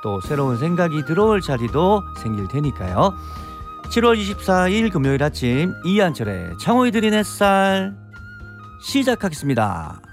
또 새로운 생각이 들어올 자리도 생길 테니까요. 7월 24일 금요일 아침 이한철의 창호이 드린 햇살 시작하겠습니다.